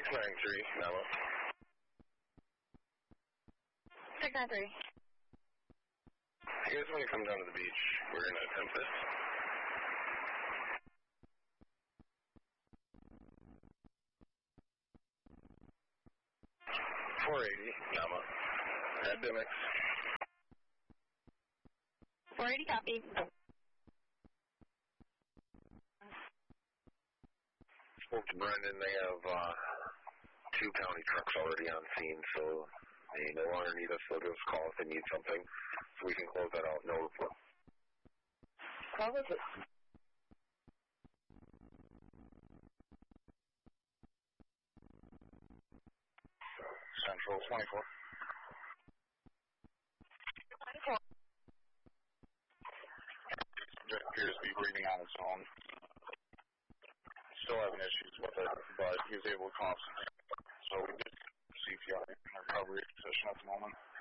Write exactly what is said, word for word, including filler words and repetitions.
six nine three, Nala. six nine three. You guys want to come down to the beach? We're going to attempt this. four eighty, Nama. At Dimix. four eighty, copy. Spoke to Brendan. They have uh, two county trucks already on scene, so they no longer need us. They'll give us a call if they need something. So we can close that out. No report. What was it? Central twenty-four. twenty-four. It appears to be breathing on its own. Still having issues with it, but he was able to cough. So we did C P R in recovery position at the moment.